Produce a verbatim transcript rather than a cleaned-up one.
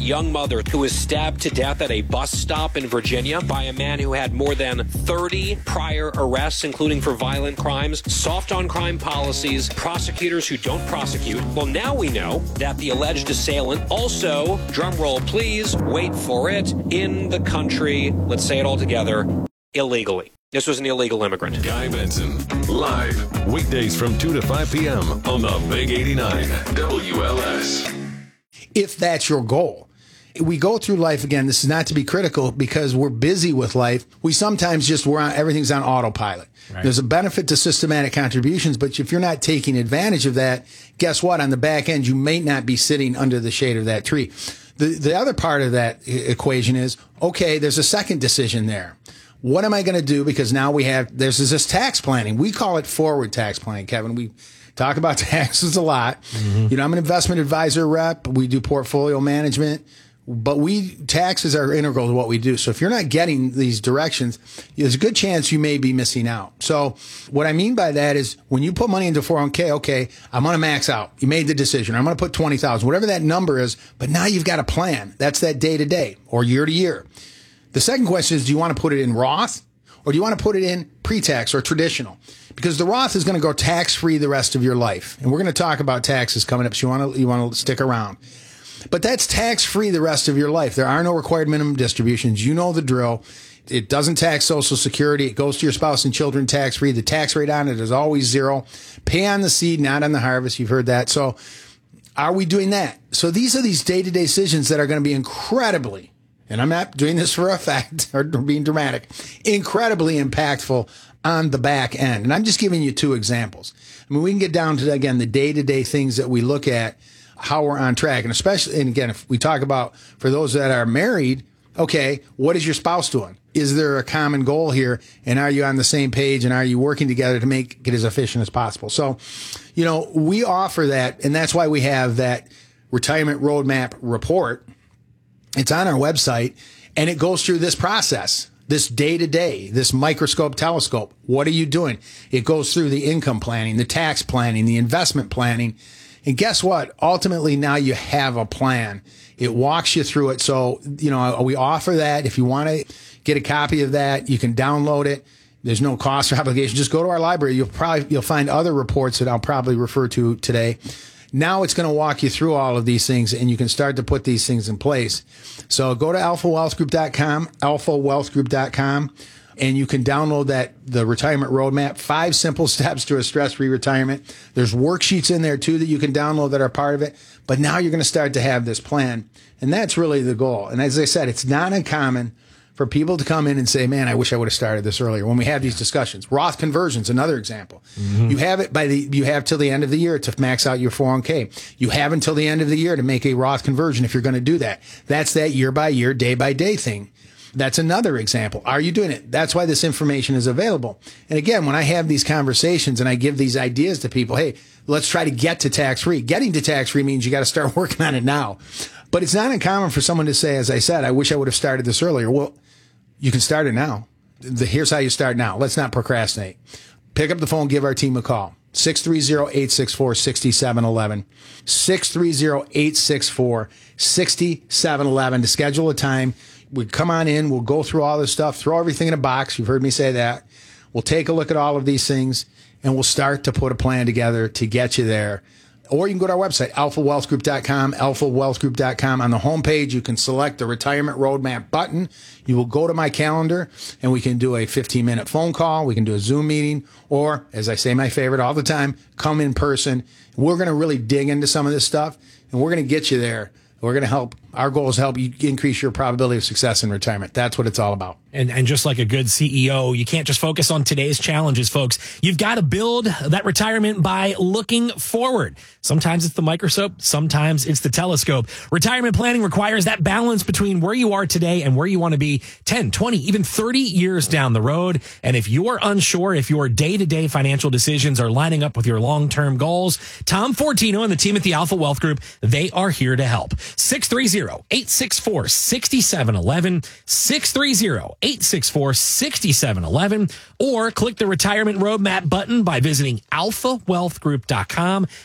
young mother who was stabbed to death at a bus stop in Virginia by a man who had more than thirty prior arrests, including for violent crimes, soft on crime policies, prosecutors who don't prosecute. Well, now we know that the alleged assailant also, drum roll please, wait for it, in the country, let's say it all together, illegally. This was an illegal immigrant. Guy Benson, live, weekdays from two to five p.m. on the Big eighty-nine W L S. If that's your goal. We go through life, again, this is not to be critical because we're busy with life. We sometimes just, we're on, everything's on autopilot. Right. There's a benefit to systematic contributions, but if you're not taking advantage of that, guess what? On the back end, you may not be sitting under the shade of that tree. The, the other part of that equation is, okay, there's a second decision there. What am I going to do? Because now we have, there's this tax planning. We call it forward tax planning, Kevin. We talk about taxes a lot. Mm-hmm. You know, I'm an investment advisor rep. We do portfolio management, but we, taxes are integral to what we do. So if you're not getting these directions, there's a good chance you may be missing out. So what I mean by that is when you put money into four oh one k, okay, I'm going to max out. You made the decision. I'm going to put twenty thousand, whatever that number is, but now you've got a plan. That's that day to day or year to year. The second question is, do you want to put it in Roth or do you want to put it in pre-tax or traditional? Because the Roth is going to go tax-free the rest of your life. And we're going to talk about taxes coming up, so you want to, you want to stick around. But that's tax-free the rest of your life. There are no required minimum distributions. You know the drill. It doesn't tax Social Security. It goes to your spouse and children tax-free. The tax rate on it is always zero. Pay on the seed, not on the harvest. You've heard that. So are we doing that? So these are these day-to-day decisions that are going to be incredibly, and I'm not doing this for a fact or being dramatic, incredibly impactful on the back end. And I'm just giving you two examples. I mean, we can get down to, again, the day-to-day things that we look at, how we're on track. And especially, and again, if we talk about for those that are married, okay, what is your spouse doing? Is there a common goal here? And are you on the same page? And are you working together to make it as efficient as possible? So, you know, we offer that. And that's why we have that retirement roadmap report. It's on our website, and it goes through this process, this day-to-day, this microscope telescope. What are you doing? It goes through the income planning, the tax planning, the investment planning. And guess what? Ultimately, now you have a plan. It walks you through it. So, you know, we offer that. If you want to get a copy of that, you can download it. There's no cost or obligation. Just go to our library. You'll probably, you'll find other reports that I'll probably refer to today. Now it's going to walk you through all of these things, and you can start to put these things in place. So go to alpha wealth group dot com, alpha wealth group dot com, and you can download that, the retirement roadmap, five simple steps to a stress-free retirement. There's worksheets in there, too, that you can download that are part of it. But now you're going to start to have this plan, and that's really the goal. And as I said, it's not uncommon for people to come in and say, man, I wish I would have started this earlier when we have these discussions. Roth conversions, another example. Mm-hmm. You have it by the, you have till the end of the year to max out your four oh one k. You have until the end of the year to make a Roth conversion if you're going to do that. That's that year by year, day by day thing. That's another example. Are you doing it? That's why this information is available. And again, when I have these conversations and I give these ideas to people, hey, let's try to get to tax-free. Getting to tax-free means you got to start working on it now. But it's not uncommon for someone to say, as I said, I wish I would have started this earlier. Well, you can start it now. The, here's how you start now. Let's not procrastinate. Pick up the phone, give our team a call. six three zero, eight six four, six seven one one. six three zero, eight six four, six seven one one to schedule a time. We come on in. We'll go through all this stuff, throw everything in a box. You've heard me say that. We'll take a look at all of these things, and we'll start to put a plan together to get you there. Or you can go to our website, alpha wealth group dot com, alpha wealth group dot com. On the homepage, you can select the retirement roadmap button. You will go to my calendar, and we can do a fifteen minute phone call. We can do a Zoom meeting, or, as I say, my favorite all the time, come in person. We're going to really dig into some of this stuff, and we're going to get you there. We're going to help. Our goal is to help you increase your probability of success in retirement. That's what it's all about. And and just like a good C E O, you can't just focus on today's challenges, folks. You've got to build that retirement by looking forward. Sometimes it's the microscope. Sometimes it's the telescope. Retirement planning requires that balance between where you are today and where you want to be ten, twenty, even thirty years down the road. And if you're unsure if your day-to-day financial decisions are lining up with your long-term goals, Tom Fortino and the team at the Alpha Wealth Group, they are here to help. six three zero, eight six four, six seven one one, six three zero, eight six four, six seven one one, or click the retirement roadmap button by visiting alpha wealth group dot com.